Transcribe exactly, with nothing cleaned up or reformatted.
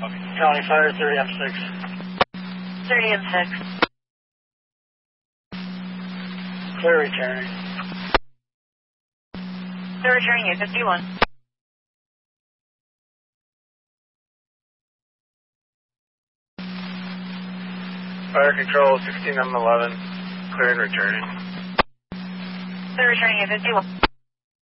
County Fire, thirty M six. thirty M six. Clear returning. Clear returning eight fifty-one. Fire control, sixteen M eleven. Clear and returning. Clear returning eight fifty-one.